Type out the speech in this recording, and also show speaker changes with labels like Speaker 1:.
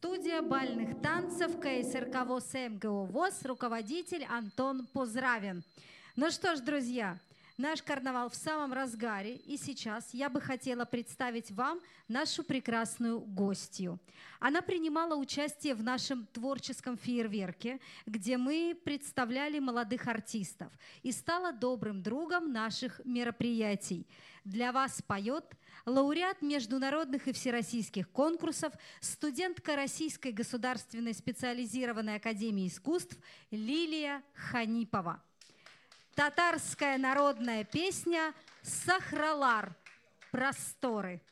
Speaker 1: Студия бальных танцев КСРК ВОС МГУ ВОС, руководитель Антон Поздравин. Ну что ж, друзья, наш карнавал в самом разгаре, и сейчас я бы хотела представить вам нашу прекрасную гостью. Она принимала участие в нашем творческом фейерверке, где мы представляли молодых артистов, и стала добрым другом наших мероприятий. Для вас поет лауреат международных и всероссийских конкурсов, студентка Российской государственной специализированной академии искусств Лилия Ханипова. Татарская народная песня «Сахралар. Просторы».